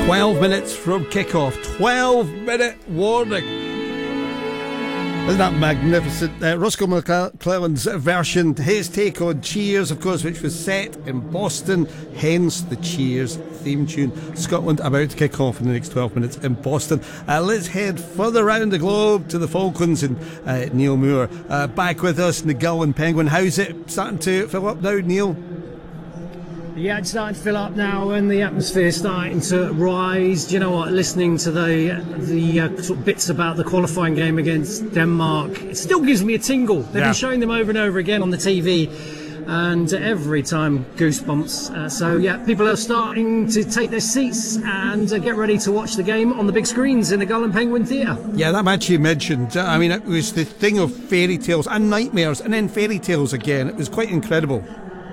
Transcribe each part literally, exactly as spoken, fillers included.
twelve minutes from kick-off. twelve minute warning. Isn't that magnificent? Uh, Roscoe McClellan's version, his take on Cheers, of course, which was set in Boston, hence the Cheers theme tune. Scotland about to kick off in the next twelve minutes in Boston. Uh, let's head further around the globe to the Falklands and uh, Neil Moore uh, back with us in the Gull and Penguin. How's it starting to fill up now, Neil? Yeah, it's starting to fill up now, and the atmosphere's starting to rise. Do you know what? Listening to the the uh, sort of bits about the qualifying game against Denmark, it still gives me a tingle. They've yeah. been showing them over and over again on the T V, and every time goosebumps. Uh, so yeah, people are starting to take their seats and uh, get ready to watch the game on the big screens in the Gull and Penguin Theatre. Yeah, that match you mentioned, I mean, it was the thing of fairy tales and nightmares, and then fairy tales again. It was quite incredible.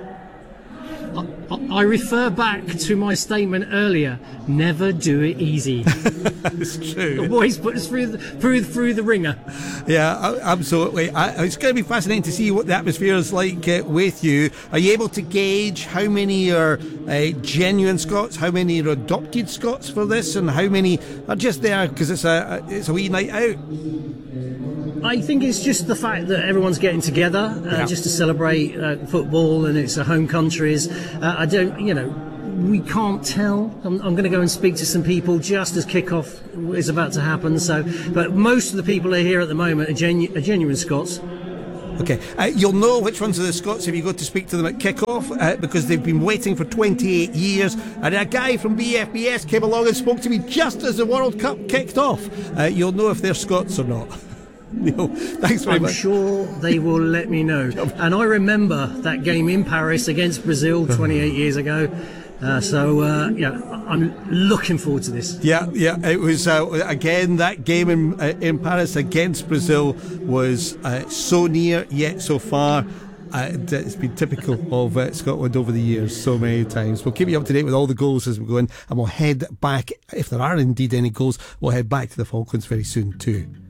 I refer back to my statement earlier. Never do it easy. It's true. Always put us through the, through through the ringer. Yeah, absolutely. I, it's going to be fascinating to see what the atmosphere is like uh, with you. Are you able to gauge how many are uh, genuine Scots, how many are adopted Scots for this, and how many are just there because it's a it's a wee night out? I think it's just the fact that everyone's getting together uh, yeah. just to celebrate uh, football, and it's a home countries. Uh, I don't, you know, we can't tell. I'm, I'm going to go and speak to some people just as kick-off is about to happen. So, but most of the people who are here at the moment are, genu- are genuine Scots. Okay, uh, you'll know which ones are the Scots if you go to speak to them at kick-off uh, because they've been waiting for twenty-eight years, and a guy from B F B S came along and spoke to me just as the World Cup kicked off. Uh, you'll know if they're Scots or not. Neil, thanks very I'm much. I'm sure they will let me know. And I remember that game in Paris against Brazil twenty-eight years ago. Uh, so, uh, yeah, I'm looking forward to this. Yeah, yeah, it was, uh, again, that game in, uh, in Paris against Brazil was uh, so near yet so far. Uh, it's been typical of uh, Scotland over the years so many times. We'll keep you up to date with all the goals as we go in, and we'll head back, if there are indeed any goals, we'll head back to the Falklands very soon too.